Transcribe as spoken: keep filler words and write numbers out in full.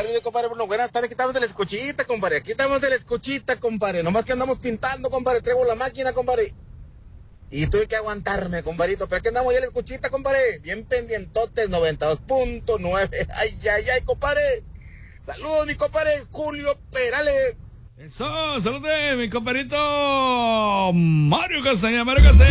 tardes, compadre. Bueno, buenas tardes. Aquí estamos de la escuchita, compadre. Aquí estamos de la escuchita, compadre. Nomás que andamos pintando, compadre. Traigo la máquina, compadre. Y tuve que aguantarme, compadrito. Pero aquí andamos ya en la escuchita, compadre. Bien pendientotes, noventa y dos punto nueve. Ay, ay, ay, compadre. Saludos, mi compadre Julio Perales. Eso, saludos, mi compadrito Mario Castaña, Mario Castaña.